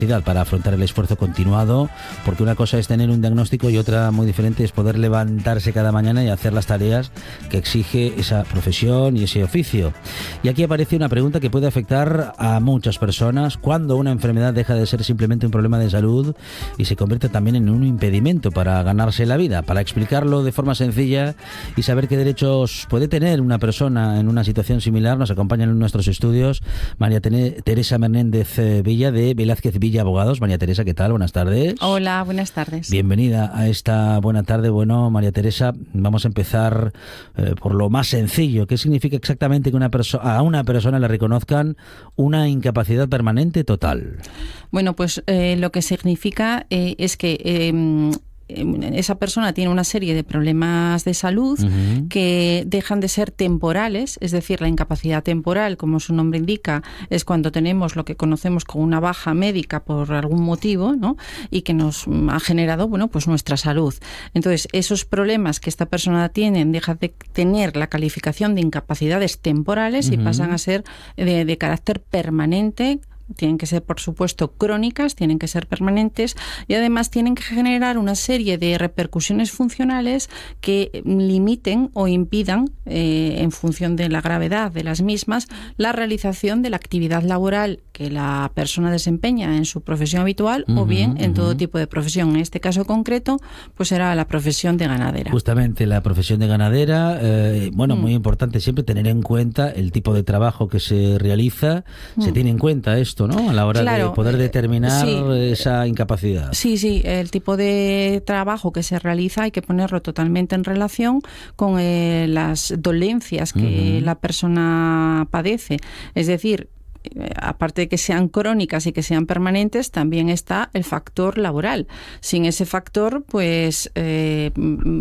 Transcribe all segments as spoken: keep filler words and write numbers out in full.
para afrontar el esfuerzo continuado, porque una cosa es tener un diagnóstico y otra muy diferente es poder levantarse cada mañana y hacer las tareas que exige esa profesión y ese oficio. Y aquí aparece una pregunta que puede afectar a muchas personas: ¿cuándo una enfermedad deja de ser simplemente un problema de salud y se convierte también en un impedimento para ganarse la vida? Para explicarlo de forma sencilla y saber qué derechos puede tener una persona en una situación similar, nos acompañan en nuestros estudios María Teresa Menéndez Villa, de Velázquez Villa Abogados. María Teresa, ¿qué tal? Buenas tardes. Hola, buenas tardes. Bienvenida a esta buena tarde. Bueno, María Teresa, vamos a empezar eh, por lo más sencillo. ¿Qué significa exactamente que una perso- a una persona le reconozcan una incapacidad permanente total? Bueno, pues eh, lo que significa eh, es que eh, esa persona tiene una serie de problemas de salud uh-huh. que dejan de ser temporales, es decir, la incapacidad temporal, como su nombre indica, es cuando tenemos lo que conocemos como una baja médica por algún motivo, ¿no? Y que nos ha generado, bueno, pues nuestra salud. Entonces, esos problemas que esta persona tiene dejan de tener la calificación de incapacidades temporales uh-huh. y pasan a ser de, de carácter permanente. Tienen que ser, por supuesto, crónicas, tienen que ser permanentes y además tienen que generar una serie de repercusiones funcionales que limiten o impidan, eh, en función de la gravedad de las mismas, la realización de la actividad laboral que la persona desempeña en su profesión habitual uh-huh, o bien en uh-huh. todo tipo de profesión. En este caso concreto, pues será la profesión de ganadera. Justamente la profesión de ganadera, eh, bueno, mm. muy importante siempre tener en cuenta el tipo de trabajo que se realiza. Mm. Se tiene en cuenta esto, ¿no? A la hora claro, de poder determinar sí, esa incapacidad. Sí, sí, el tipo de trabajo que se realiza hay que ponerlo totalmente en relación con eh, las dolencias que uh-huh. la persona padece. Es decir, aparte de que sean crónicas y que sean permanentes, también está el factor laboral. Sin ese factor, pues eh,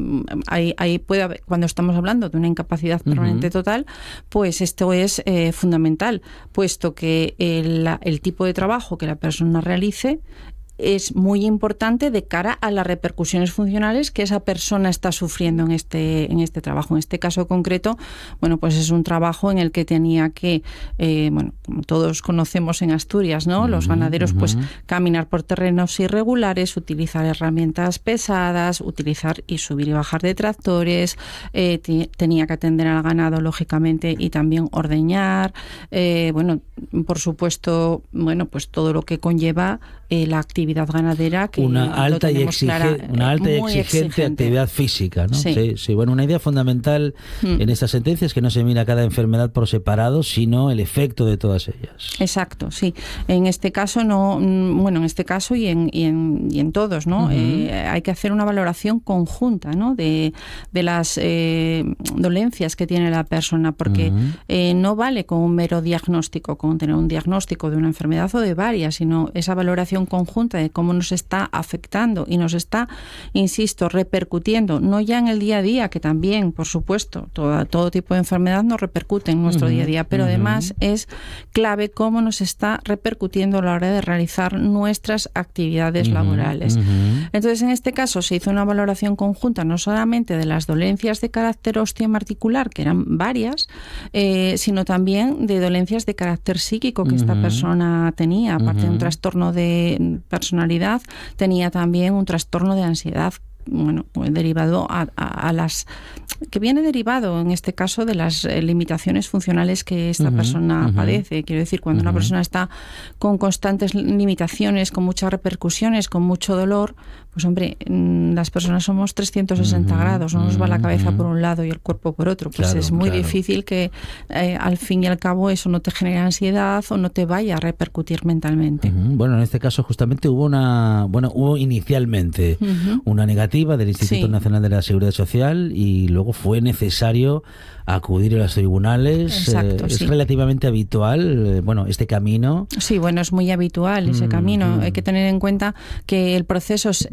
ahí, ahí puede haber, cuando estamos hablando de una incapacidad permanente uh-huh. total, pues esto es eh, fundamental, puesto que el, el tipo de trabajo que la persona realice es muy importante de cara a las repercusiones funcionales que esa persona está sufriendo en este en este trabajo. En este caso concreto, bueno, pues es un trabajo en el que tenía que, eh, bueno, como todos conocemos en Asturias, ¿no? Uh-huh, Los ganaderos, uh-huh. pues caminar por terrenos irregulares, utilizar herramientas pesadas, utilizar y subir y bajar de tractores, eh, t- tenía que atender al ganado, lógicamente, y también ordeñar, eh, bueno, por supuesto, bueno, pues todo lo que conlleva eh, la actividad ganadera, que una alta y exige, clara, una alta y exigente, exigente actividad física, ¿no? Sí. Sí, sí. Bueno, una idea fundamental mm. en esta sentencia es que no se mira cada enfermedad por separado, sino el efecto de todas ellas. Exacto, sí. En este caso no, bueno, en este caso y en y en, y en todos, ¿no? Uh-huh. Eh, hay que hacer una valoración conjunta, ¿no? De, de las eh, dolencias que tiene la persona, porque uh-huh. eh, no vale con un mero diagnóstico, con tener un diagnóstico de una enfermedad o de varias, sino esa valoración conjunta de cómo nos está afectando y nos está, insisto, repercutiendo, no ya en el día a día, que también, por supuesto, todo, todo tipo de enfermedad nos repercute en nuestro uh-huh, día a día, pero uh-huh. además es clave cómo nos está repercutiendo a la hora de realizar nuestras actividades uh-huh, laborales. Uh-huh. Entonces, en este caso se hizo una valoración conjunta no solamente de las dolencias de carácter osteoarticular, que eran varias, eh, sino también de dolencias de carácter psíquico que uh-huh. esta persona tenía, aparte uh-huh. de un trastorno de personalidad, tenía también un trastorno de ansiedad, bueno, pues derivado a, a, a las que viene derivado en este caso de las eh, limitaciones funcionales que esta uh-huh, persona uh-huh. padece. Quiero decir, cuando uh-huh. una persona está con constantes limitaciones, con muchas repercusiones, con mucho dolor, pues hombre, las personas somos trescientos sesenta uh-huh, grados, no nos va la cabeza uh-huh. por un lado y el cuerpo por otro. Pues claro, es muy claro. difícil que eh, al fin y al cabo eso no te genere ansiedad o no te vaya a repercutir mentalmente. Uh-huh. Bueno, en este caso justamente hubo una, bueno, hubo inicialmente uh-huh. una negativa del Instituto sí. Nacional de la Seguridad Social y luego fue necesario acudir a los tribunales. Exacto, eh, es sí. relativamente habitual, eh, bueno, este camino. Sí, bueno, es muy habitual ese mm, camino. Mm. Hay que tener en cuenta que el proceso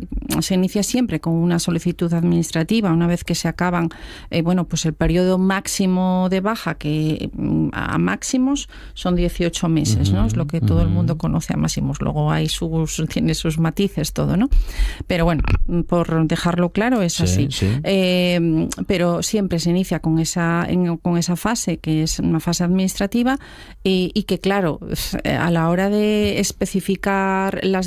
se inicia siempre con una solicitud administrativa. Una vez que se acaban, eh, bueno, pues el periodo máximo de baja, que a máximos son dieciocho meses, ¿no? Uh-huh, es lo que todo uh-huh. el mundo conoce a máximos. Luego hay sus, tiene sus matices todo, ¿no? Pero bueno, por dejarlo claro, es sí, así. Sí. Eh, pero siempre se inicia con esa, en, con esa fase, que es una fase administrativa, y, y que, claro, a la hora de especificar las